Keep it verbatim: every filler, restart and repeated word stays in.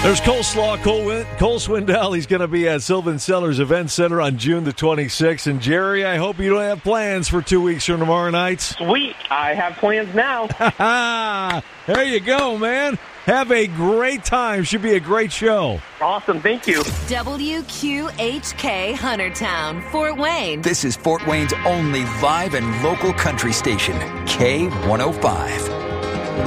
There's Coleslaw, Cole, Win- Cole Swindell. He's going to be at Sylvan Sellers Event Center on June the twenty-sixth. And, Jerry, I hope you don't have plans for two weeks from tomorrow night. Sweet. I have plans now. There you go, man. Have a great time. Should be a great show. Awesome. Thank you. W Q H K Huntertown, Fort Wayne. This is Fort Wayne's only live and local country station, K one oh five.